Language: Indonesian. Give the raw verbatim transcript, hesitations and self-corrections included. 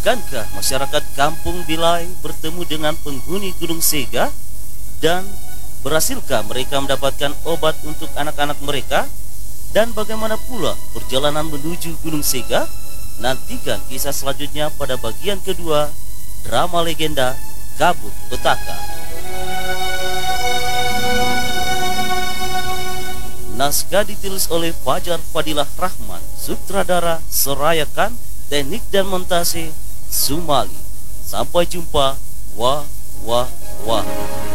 Akankah masyarakat kampung Bilai bertemu dengan penghuni Gunung Sega? Dan berhasilkah mereka mendapatkan obat untuk anak-anak mereka? Dan bagaimana pula perjalanan menuju Gunung Sega? Nantikan kisah selanjutnya pada bagian kedua drama legenda Kabut Petaka. Naskah ditulis oleh Fajar Fadilah Rahman, sutradara Serayakan, teknik dan montase Sumali. Sampai jumpa. Wah, wah, wah.